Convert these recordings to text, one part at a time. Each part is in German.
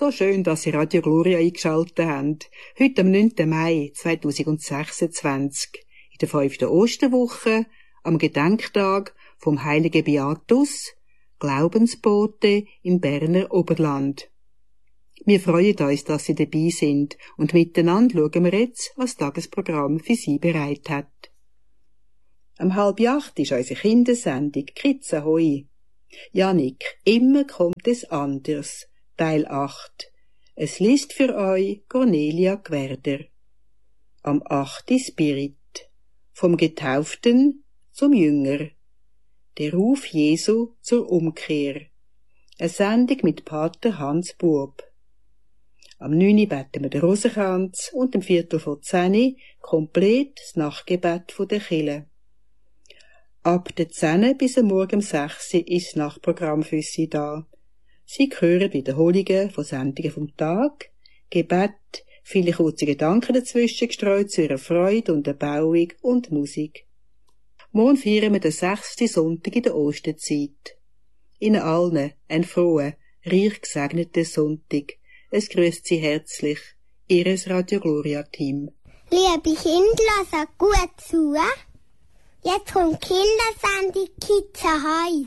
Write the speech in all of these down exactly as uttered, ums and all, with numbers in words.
So schön, dass Sie Radio Gloria eingeschaltet haben. Heute am neunten Mai zweitausendsechsundzwanzig, in der fünften Osterwoche, am Gedenktag vom heiligen Beatus, Glaubensbote im Berner Oberland. Wir freuen uns, dass Sie dabei sind, und miteinander schauen wir jetzt, was das Tagesprogramm für Sie bereit hat. Am halb acht ist unsere Kindersendung «Kids Ahoi». Jannik, immer kommt es anders. Teil acht. Es liest für euch Cornelia Gwerder. Am achten Spirit. Vom Getauften zum Jünger. Der Ruf Jesu zur Umkehr. Eine Sendung mit Pater Hans Buob. Am neunten beten wir den Rosenkranz und am Viertel vor zehn komplett das Nachtgebet von der Kirche. Ab der zehn bis am Morgen um sechs ist das Nachtprogramm für Sie da. Sie hören Wiederholungen von Sendungen vom Tag, Gebet, viele kurze Gedanken dazwischen gestreut zu Ihrer Freude und Erbauung und Musik. Morgen feiern wir den sechsten Sonntag in der Osterzeit. Ihnen allen einen frohen, reich gesegneten Sonntag. Es grüßt Sie herzlich, Ihres Radio Gloria Team. Liebe Kinder, lasst gut zu. Jetzt kommt Kindersendung Kids Ahoi.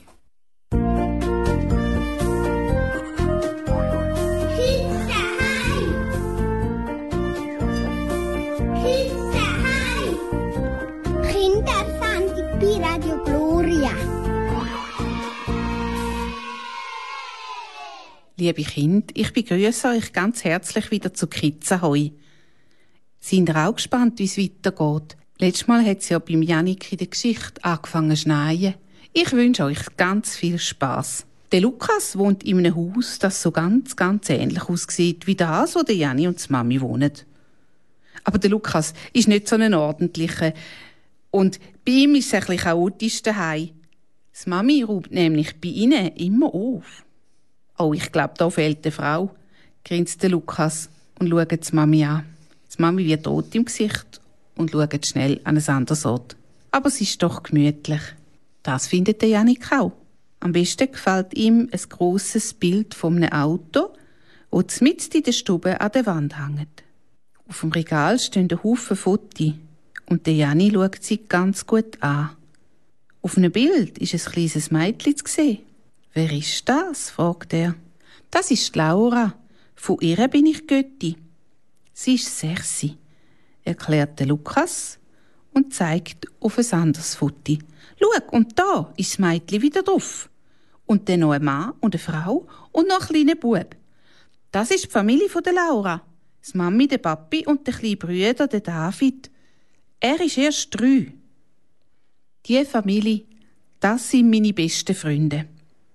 Bei Radio Gloria. Liebe Kinder, ich begrüße euch ganz herzlich wieder zu Kids Ahoi. Seid ihr auch gespannt, wie es weitergeht? Letztes Mal hat es ja beim Jannik in der Geschichte angefangen zu schneien. Ich wünsche euch ganz viel Spass. Der Lukas wohnt in einem Haus, das so ganz, ganz ähnlich aussieht wie das, wo der Janni und die Mami wohnen. Aber der Lukas ist nicht so ein ordentlicher. Und bei ihm ist es ein bisschen chaotisch daheim. Die Mami räumt nämlich bei ihnen immer auf. Oh, ich glaube, da fehlt eine Frau, grinst der Lukas und schaut die Mami an. Die Mami wird rot im Gesicht und schaut schnell an ein anderes Ort. Aber es ist doch gemütlich. Das findet der Jannik auch. Am besten gefällt ihm ein grosses Bild von einem Auto, das mitten in der Stube an der Wand hängt. Auf dem Regal stehen ein Haufen Fotos. Und der Janni schaut sie ganz gut an. Auf einem Bild ist ein kleines Mädchen zu sehen. «Wer ist das?» fragt er. «Das ist Laura. Von ihr bin ich Götti. Sie ist sechs», erklärt der Lukas und zeigt auf ein anderes Foto. «Schau, und da ist das Mädchen wieder drauf. Und dann noch ein Mann und eine Frau und noch ein kleiner Bub. Das ist die Familie von der Laura. Die Mami, der Papi und der kleine Bruder, der David. Er ist erst drei. Die Familie, das sind meine besten Freunde.»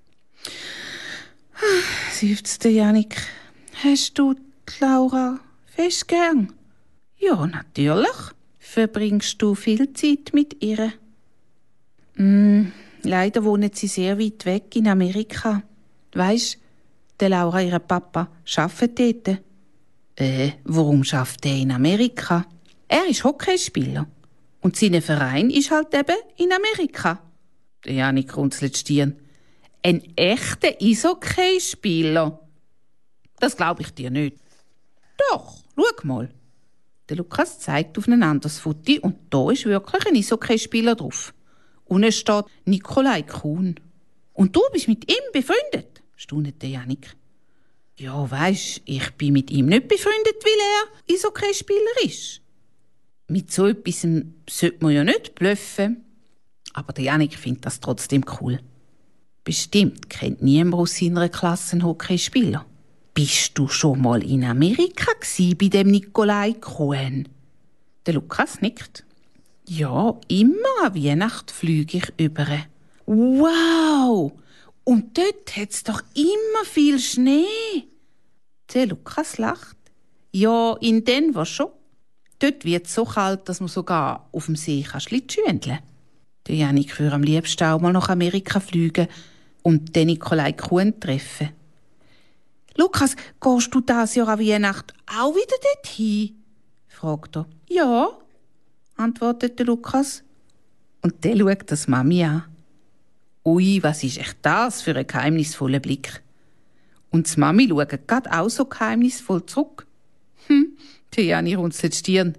Seufzt der Jannik. «Hast du die Laura fest gern?» «Ja, natürlich. Verbringst du viel Zeit mit ihr?» «Mm, leider wohnen sie sehr weit weg in Amerika. Weisst, der Laura, ihr Papa, arbeitet dort.» «Äh, warum arbeitet er in Amerika?» «Er ist Hockeyspieler. Und sein Verein ist halt eben in Amerika.» Der Jannik runzelt die Stirn. «Ein echter Eishockeyspieler?» «Das glaube ich dir nicht.» «Doch, schau mal.» Der Lukas zeigt auf ein anderes Foto und da ist wirklich ein Eishockeyspieler drauf. Unten steht Nikolai Kuhn. «Und du bist mit ihm befreundet?» staunet der Jannik. «Ja, weisst, ich bin mit ihm nicht befreundet, weil er Eishockeyspieler ist. Mit so etwas sollte man ja nicht bluffen.» Aber der Jannik findet das trotzdem cool. Bestimmt kennt niemand aus seiner Klasse einen Hockeyspieler. «Bist du schon mal in Amerika gsi bei dem Nikolai Kuhn?» Der Lukas nickt. «Ja, immer an Weihnachten fliege ich über.» «Wow! Und dort hat's doch immer viel Schnee!» Der Lukas lacht. «Ja, in Denver schon. Dort wird es so kalt, dass man sogar auf dem See Schlittschuh kann.» Der Jannik würde am liebsten auch mal nach Amerika fliegen und den Nikolai Kuhn treffen. «Lukas, gehst du dieses Jahr an Weihnachten auch wieder dorthin?» fragt er. «Ja», antwortet der Lukas. Und der schaut das Mami an. Ui, was ist echt das für ein geheimnisvoller Blick. Und die Mami schaut grad auch so geheimnisvoll zurück. Hm, die Jani runzelt die Stirn.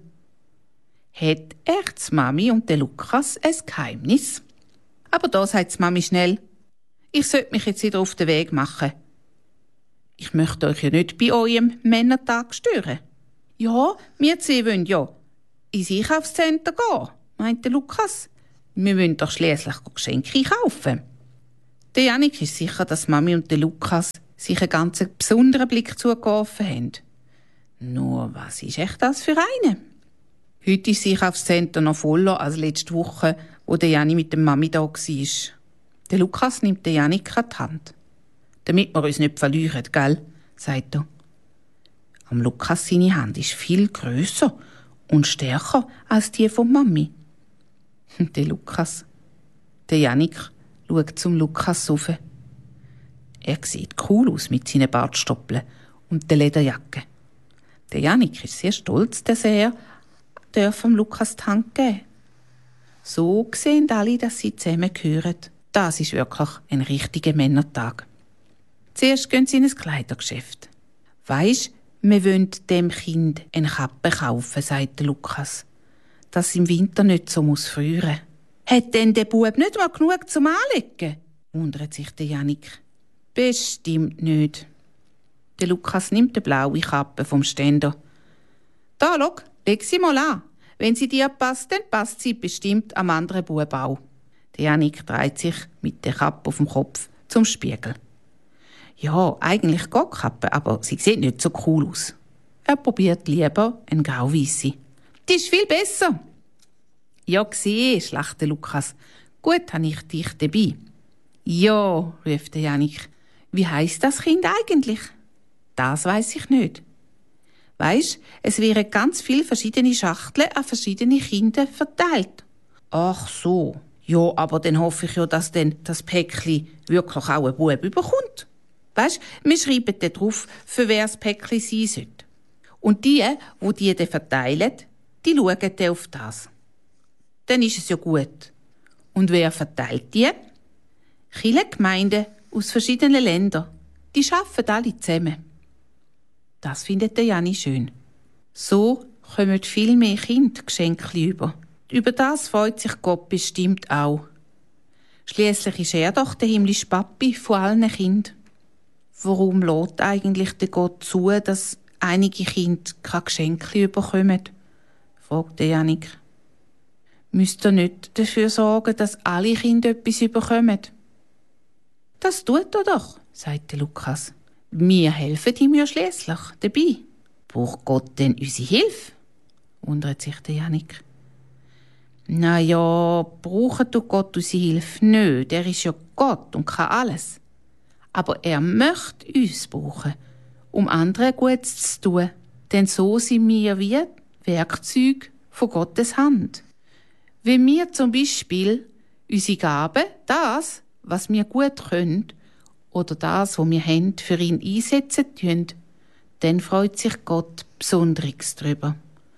Hat echt die Mami und der Lukas ein Geheimnis? Aber da sagt die Mami schnell, ich sollte mich jetzt wieder auf den Weg machen. Ich möchte euch ja nicht bei eurem Männertag stören. Ja, wir zwei wollen ja ins Einkaufszentrum gehen, meinte Lukas. Wir wollen doch schliesslich Geschenke kaufen. Der Jannik ist sicher, dass Mami und der Lukas sich einen ganz besonderen Blick zugeworfen haben. Nur, was ist echt das für eine? Heute ist das Einkaufszentrum noch voller als letzte Woche, wo der Janni mit der Mami da war. Der Lukas nimmt den Jannik an die Hand. Damit wir uns nicht verlieren, gell? Sagt er. Am Lukas seine Hand ist viel grösser und stärker als die von Mami. Der Lukas. Der Jannik schaut zum Lukas rauf. Er sieht cool aus mit seinen Bartstoppeln und der Lederjacke. Der Jannik ist sehr stolz, dass er dem Lukas die Hand geben. So sehen alle, dass sie zusammengehören. Das ist wirklich ein richtiger Männertag. Zuerst gehen sie in ein Kleidergeschäft. Weisst, wir wollen dem Kind eine Kappe kaufen, sagt Lukas, dass es im Winter nicht so muss frieren. Hat denn der Bub nicht mal genug zum Anlegen? Wundert sich der Jannik. Bestimmt nicht. Der Lukas nimmt die blaue Kappe vom Ständer. Da, schau, leg sie mal an. Wenn sie dir passt, dann passt sie bestimmt am anderen Bub auch. Der Jannik dreht sich mit der Kappe auf dem Kopf zum Spiegel. Ja, eigentlich geht die Kappe, aber sie sieht nicht so cool aus. Er probiert lieber eine grauweisse. Die ist viel besser. Ja, siehst, lacht der Lukas. Gut, habe ich dich dabei. Ja, ruft der Jannik. Wie heisst das Kind eigentlich? Das weiss ich nicht. Weisst, es wären ganz viele verschiedene Schachteln an verschiedene Kinder verteilt. Ach so. Ja, aber dann hoffe ich ja, dass denn das Päckchen wirklich auch ein Bub bekommt. Weisst, wir schreiben da drauf, für wer das Päckchen sein sollte. Und die, die die dann verteilen, die schauen dann auf das. Dann ist es ja gut. Und wer verteilt die? Kirchengemeinden aus verschiedenen Ländern. Die arbeiten alle zusammen. Das findet der Janni schön. So kommen viel mehr Kinder Geschenke über. Über das freut sich Gott bestimmt auch. Schliesslich ist er doch der himmlische Papi von allen Kindern. Warum lässt eigentlich der Gott zu, dass einige Kinder keine Geschenke bekommen? Fragt der Jannik. Müsst ihr nicht dafür sorgen, dass alle Kinder etwas bekommen? Das tut er doch, sagt der Lukas. Wir helfen ihm ja schliesslich dabei. Braucht Gott denn unsere Hilfe? Wundert sich der Jannik. Na ja, braucht du Gott unsere Hilfe nicht. Er ist ja Gott und kann alles. Aber er möchte uns brauchen, um anderen Gutes zu tun. Denn so sind wir wie Werkzeuge von Gottes Hand. Wenn wir zum Beispiel unsere Gaben, das, was wir gut können, oder das, was wir haben, für ihn einsetzen tun, dann freut sich Gott besonders drüber.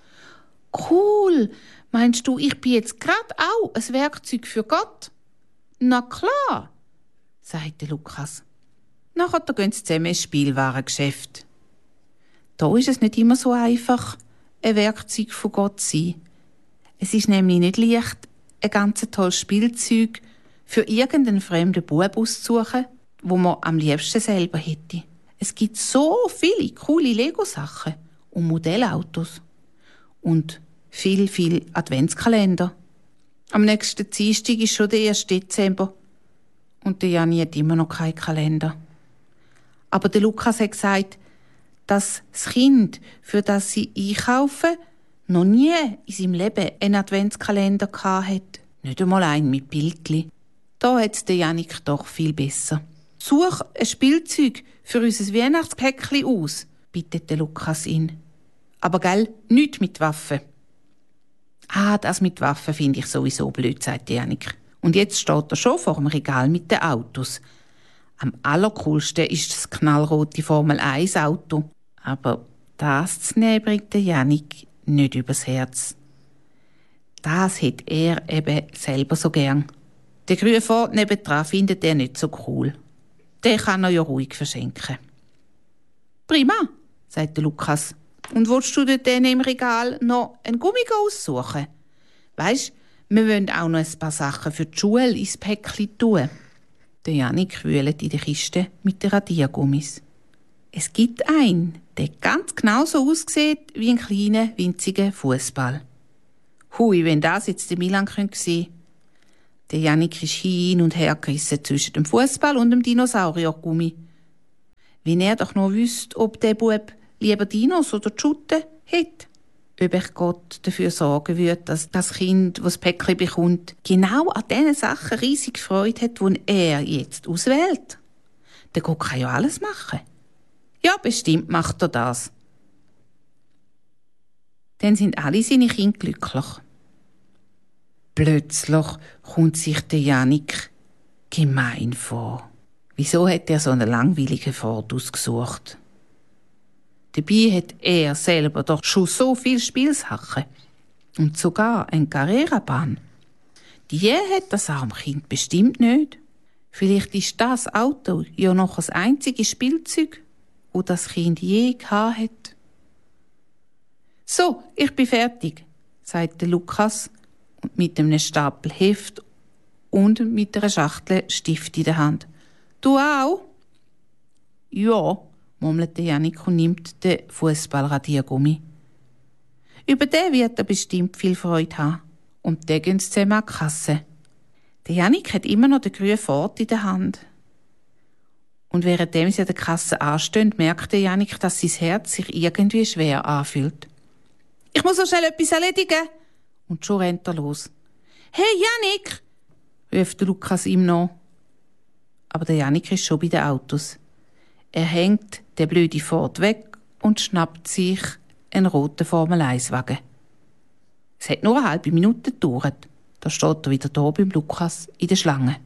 Cool! Meinst du, ich bin jetzt gerade auch ein Werkzeug für Gott? Na klar, sagte Lukas. Nachher gehen sie zusammen ins Spielwarengeschäft. Da ist es nicht immer so einfach, ein Werkzeug von Gott zu sein. Es ist nämlich nicht leicht, ein ganz tolles Spielzeug für irgendeinen fremden Bub auszusuchen, wo man am liebsten selber hätte. Es gibt so viele coole Lego-Sachen und Modellautos. Und viel, viel Adventskalender. Am nächsten Dienstag ist schon der erste Dezember. Und der Janni hat immer noch keinen Kalender. Aber der Lukas hat gesagt, dass das Kind, für das sie einkaufen, noch nie in seinem Leben einen Adventskalender hatte. Nicht einmal einen mit Bildchen. Da hat es der Jannik doch viel besser. Such ein Spielzeug für unser Weihnachtspäckchen aus, bittet der Lukas ihn. Aber gell, nichts mit Waffen. Ah, das mit Waffen finde ich sowieso blöd, sagt Jannik. Und jetzt steht er schon vor dem Regal mit den Autos. Am allercoolsten ist das knallrote Formel eins Auto. Aber das zu nehmen bringt der Jannik nicht übers Herz. Das hat er eben selber so gern. Den grünen Ford nebendran findet er nicht so cool. Den kann er ja ruhig verschenken. Prima, sagte Lukas. Und willst du dort im Regal noch einen Gummi aussuchen? Weisst, wir wollen auch noch ein paar Sachen für die Schule ins Päckchen tun. Der Jannik wühlt in der Kiste mit den Radiergummis. Es gibt einen, der ganz genau so aussieht wie ein kleiner, winziger Fußball. Hui, wenn das jetzt der Milan könnte sehen. Der Jannik ist hin und her gerissen zwischen dem Fußball und dem Dinosauriergummi. Wenn er doch noch wüsste, ob der Bub lieber Dinos oder Schutten hat. Ob ich Gott dafür sorgen würde, dass das Kind, das das Päckchen bekommt, genau an diesen Sachen riesig Freude hat, die er jetzt auswählt. Der Gott kann ja alles machen. Ja, bestimmt macht er das. Dann sind alle seine Kinder glücklich. Plötzlich kommt sich der Jannik gemein vor. Wieso hat er so einen langweiligen Fahrt ausgesucht? Dabei hat er selber doch schon so viel Spielsachen und sogar eine Carrera-Bahn. Die hat das arme Kind bestimmt nicht. Vielleicht ist das Auto ja noch das einzige Spielzeug, das das Kind je gehabt hat. So, ich bin fertig, sagte Lukas mit einem Stapel Heft und mit einer Schachtel Stift in der Hand. Du auch? Ja, murmelte Jannik und nimmt den Fußballradiergummi. Über den wird er bestimmt viel Freude haben. Und dann gehen sie zusammen an die Kasse. Der Jannik hat immer noch den grünen Ford in der Hand. Und währenddem sie an der Kasse anstehen, merkt der Jannik, dass sein Herz sich irgendwie schwer anfühlt. Ich muss so schnell etwas erledigen. Und schon rennt er los. Hey Jannik, ruft Lukas ihm nach. Aber der Jannik ist schon bei den Autos. Er hängt den blöden Ford weg und schnappt sich einen roten Formel eins Wagen. Es hat nur eine halbe Minute gedauert. Da steht er wieder da beim Lukas in der Schlange.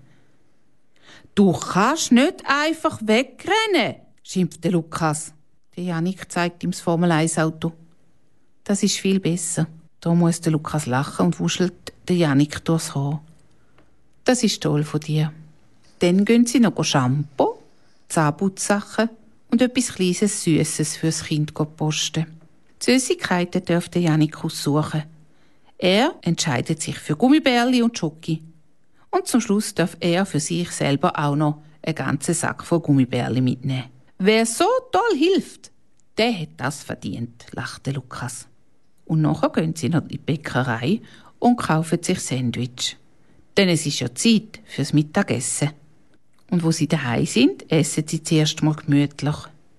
Du kannst nicht einfach wegrennen, schimpft der Lukas. Der Jannik zeigt ihm das Formel eins Auto. Das ist viel besser. Da muss der Lukas lachen und wuschelt der Jannik durchs Haar. Das ist toll von dir. Dann gehen sie noch Shampoo, Zahnputzsachen und etwas Kleines Süßes fürs Kind posten. Die Süßigkeiten dürfte Jannik aussuchen. Er entscheidet sich für Gummibärli und Schoki. Und zum Schluss darf er für sich selber auch noch einen ganzen Sack voll Gummibärli mitnehmen. Wer so toll hilft, der hat das verdient, lachte Lukas. Und nachher gehen sie noch in die Bäckerei und kaufen sich Sandwich. Denn es ist ja Zeit fürs Mittagessen. Und wo sie daheim sind, essen sie zuerst mal gemütlich.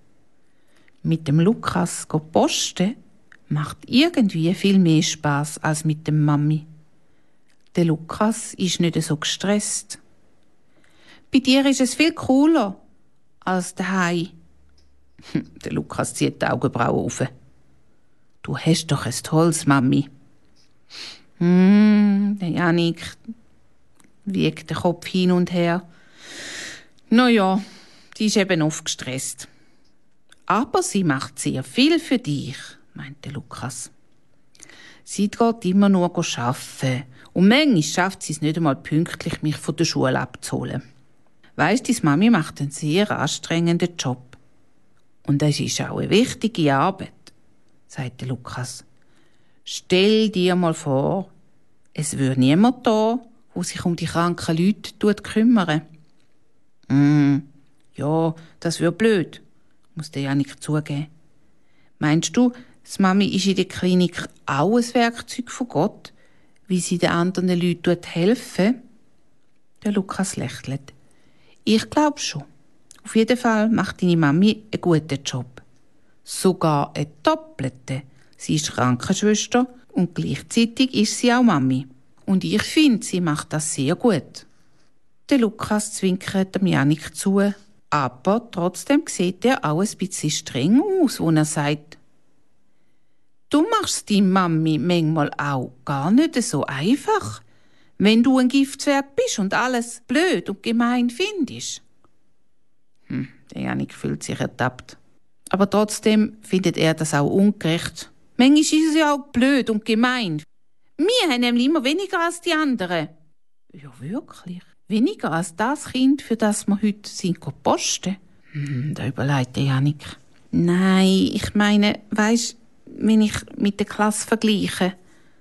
Mit dem Lukas go posten macht irgendwie viel mehr Spass als mit dem Mami. Der Lukas ist nicht so gestresst. Bei dir ist es viel cooler als daheim. Der Lukas zieht die Augenbrauen auf. Du hast doch ein tolles Mami. Hm, der Jannik wiegt den Kopf hin und her. Na ja, die ist eben oft gestresst. Aber sie macht sehr viel für dich, meinte Lukas. Sie geht immer nur arbeiten. Und manchmal schafft sie es nicht einmal pünktlich, mich von der Schule abzuholen. Weisst, deine Mami macht einen sehr anstrengenden Job. Und es ist auch eine wichtige Arbeit, sagte Lukas. Stell dir mal vor, es würde niemand da, der sich um die kranken Leute kümmert. Mm, ja, das wäre blöd, muss der Jannik zugeben. Meinst du, die Mami ist in der Klinik auch ein Werkzeug von Gott, wie sie den anderen Leuten helfen? Der Lukas lächelt. Ich glaube schon. Auf jeden Fall macht deine Mami einen guten Job. Sogar einen doppelten. Sie ist Krankenschwester und gleichzeitig ist sie auch Mami. Und ich finde, sie macht das sehr gut. Der Lukas zwinkert dem Jannik zu, aber trotzdem sieht er auch ein bisschen streng aus, wo er sagt, du machst deine Mami manchmal auch gar nicht so einfach, wenn du ein Giftzwerg bist und alles blöd und gemein findest. Hm, der Jannik fühlt sich ertappt. Aber trotzdem findet er das auch ungerecht. Manchmal ist es ja auch blöd und gemein. Wir haben nämlich immer weniger als die anderen. Ja, wirklich. Weniger als das Kind, für das wir heute sind posten. Hm, da überlegt der Jannik. Nein, ich meine, weisst, wenn ich mit der Klasse vergleiche.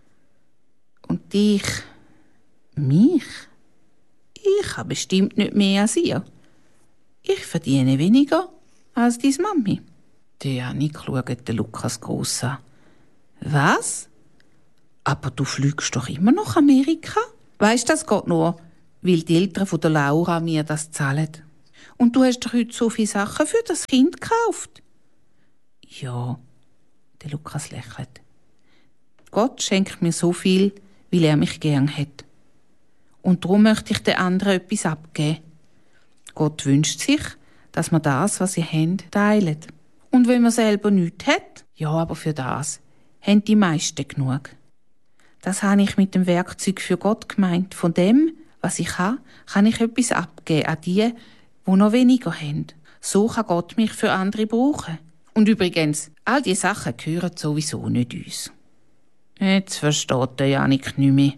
Und dich? Mich? Ich habe bestimmt nicht mehr als ihr. Ich verdiene weniger als deine Mami. Der Janik schaut den Lukas gross an. Was? Aber du fliegst doch immer nach Amerika? Weisst, das geht nur, weil die Eltern von der Laura mir das zahlen. Und du hast doch heute so viele Sachen für das Kind gekauft. Ja, der Lukas lächelt. Gott schenkt mir so viel, weil er mich gern hat. Und darum möchte ich den anderen etwas abgeben. Gott wünscht sich, dass man das, was sie haben, teilt. Und wenn man selber nichts hat, ja, aber für das haben die meisten genug. Das habe ich mit dem Werkzeug für Gott gemeint. Von dem, was ich habe, kann ich etwas abgeben an die, die noch weniger haben. So kann Gott mich für andere brauchen. Und übrigens, all diese Sachen gehören sowieso nicht uns. Jetzt versteht der Janik nicht mehr.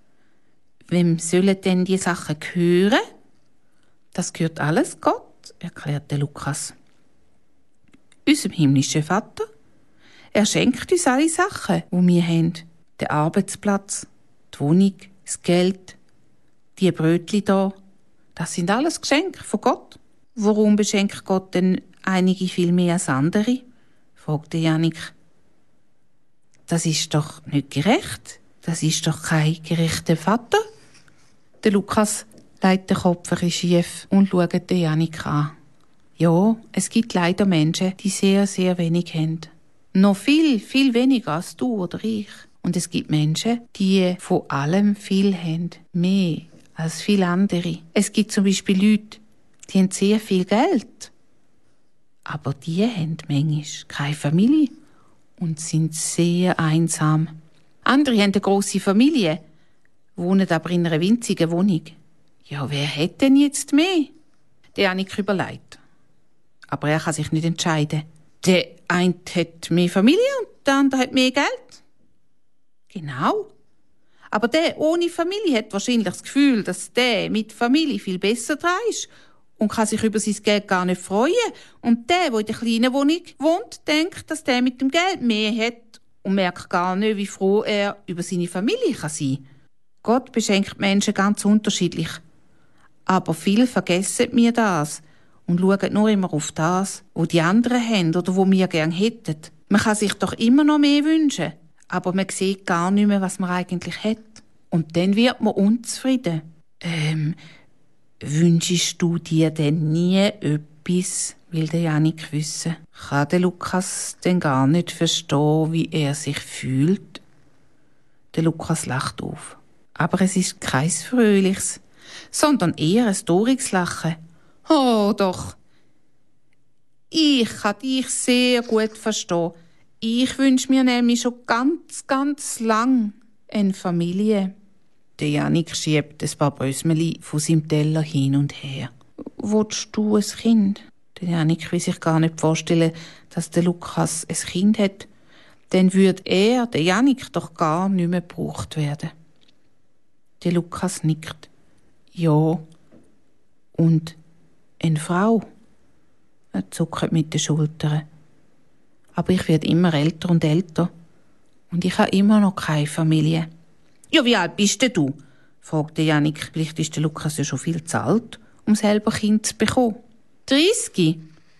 Wem sollen denn die Sachen gehören? Das gehört alles Gott, erklärt der Lukas. Unserem himmlischen Vater. Er schenkt uns alle Sachen, die wir haben. Den Arbeitsplatz, die Wohnung, das Geld, die Brötchen da. Das sind alles Geschenke von Gott. Warum beschenkt Gott denn einige viel mehr als andere? Fragte Janik. Das ist doch nicht gerecht. Das ist doch kein gerechter Vater. Der Lukas legt den Kopf schief und schaut den Janik an. Ja, es gibt leider Menschen, die sehr, sehr wenig haben. Noch viel, viel weniger als du oder ich. Und es gibt Menschen, die von allem viel haben. Mehr als viele andere. Es gibt zum Beispiel Leute, die haben sehr viel Geld. Aber die haben manchmal keine Familie und sind sehr einsam. Andere haben eine grosse Familie, wohnen aber in einer winzigen Wohnung. Ja, wer hat denn jetzt mehr? Der Janik überlegt. Aber er kann sich nicht entscheiden. Der eine hat mehr Familie und der andere hat mehr Geld. Genau. Aber der ohne Familie hat wahrscheinlich das Gefühl, dass der mit Familie viel besser dran ist und kann sich über sein Geld gar nicht freuen. Und der, der in der kleinen Wohnung wohnt, denkt, dass der mit dem Geld mehr hat und merkt gar nicht, wie froh er über seine Familie kann sein. Gott beschenkt Menschen ganz unterschiedlich. Aber viele vergessen mir das und schauen nur immer auf das, was die anderen haben oder wo wir gerne hätten. Man kann sich doch immer noch mehr wünschen, aber man sieht gar nicht mehr, was man eigentlich hat. Und dann wird man unzufrieden. Ähm, wünschst du dir denn nie etwas, will der Janik wissen. Kann der Lukas denn gar nicht verstehen, wie er sich fühlt? Der Lukas lacht auf. Aber es ist kein fröhliches, sondern eher ein trauriges Lachen. Oh, doch. Ich kann dich sehr gut verstehen. Ich wünsche mir nämlich schon ganz, ganz lang eine Familie. Der Janik schiebt ein paar Brösmeli von seinem Teller hin und her. Willst du ein Kind? Der Janik will sich gar nicht vorstellen, dass der Lukas ein Kind hat. Dann würde er, der Janik, doch gar nicht mehr gebraucht werden. Der Lukas nickt. Ja. Und eine Frau? Er zuckt mit den Schultern. Aber ich werde immer älter und älter. Und ich habe immer noch keine Familie. Ja, wie alt bist denn du? Fragte Janik. Vielleicht ist der Lukas ja schon viel zu alt, um selber Kind zu bekommen. Dreissig?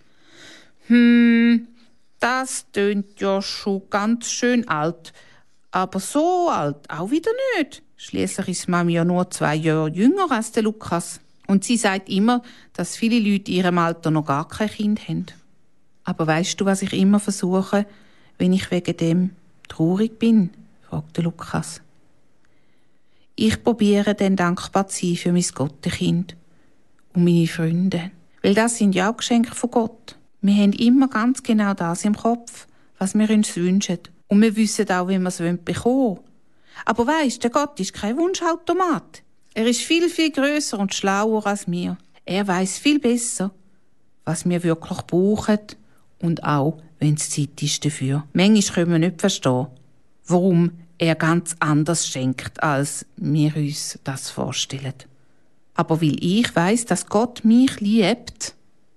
Hm, das tönt ja schon ganz schön alt. Aber so alt auch wieder nicht. Schliesslich ist Mami ja nur zwei Jahre jünger als der Lukas. Und sie sagt immer, dass viele Leute in ihrem Alter noch gar kein Kind haben. Aber weisst du, was ich immer versuche, wenn ich wegen dem traurig bin? Fragte Lukas. Ich probiere dann dankbar zu sein für mein Gottekind und meine Freunde. Weil das sind ja auch Geschenke von Gott. Wir haben immer ganz genau das im Kopf, was wir uns wünschen. Und wir wissen auch, wie wir es bekommen wollen. Aber weisst, der Gott ist kein Wunschautomat. Er ist viel, viel grösser und schlauer als wir. Er weiss viel besser, was wir wirklich brauchen und auch, wenn es Zeit ist dafür. Manchmal können wir nicht verstehen, warum er ganz anders schenkt, als wir uns das vorstellen. Aber weil ich weiss, dass Gott mich liebt,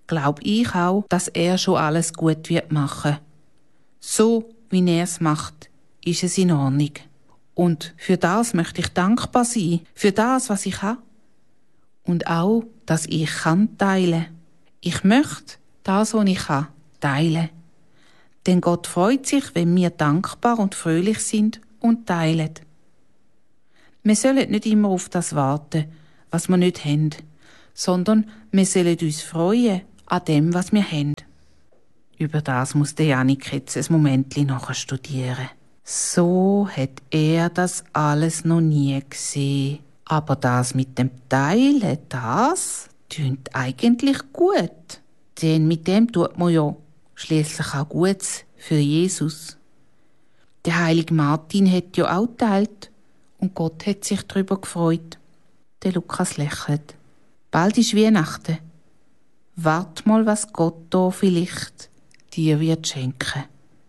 glaube ich auch, dass er schon alles gut wird machen. So, wie er es macht, ist es in Ordnung. Und für das möchte ich dankbar sein, für das, was ich habe. Und auch, dass ich kann teilen. Ich möchte das, was ich habe, teilen. Denn Gott freut sich, wenn wir dankbar und fröhlich sind und teilen. Wir sollen nicht immer auf das warten, was wir nicht haben, sondern wir sollen uns freuen an dem, was wir haben. Über das muss der Janik jetzt ein Momentchen nachher studieren. So hat er das alles noch nie gesehen. Aber das mit dem Teilen, das tönt eigentlich gut. Denn mit dem tut man ja schliesslich auch Gutes für Jesus. Der heilige Martin hat ja auch geteilt und Gott hat sich darüber gefreut. Der Lukas lächelt. Bald ist Weihnachten. Wart mal, was Gott da vielleicht dir wird schenken.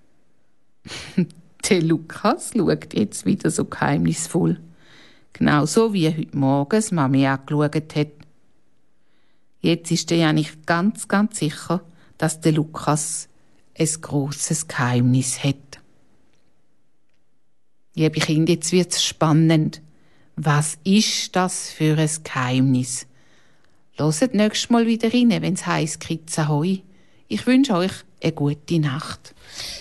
Der Lukas schaut jetzt wieder so geheimnisvoll. Genauso wie heute Morgen Mami angeschaut hat. Jetzt ist er ja nicht ganz, ganz sicher, dass der Lukas ein grosses Geheimnis hat. Liebe Kinder, jetzt wird's spannend. Was ist das für ein Geheimnis? Hört nächstes Mal wieder rein, wenn's heisst Kids Ahoi. Ich wünsche euch eine gute Nacht.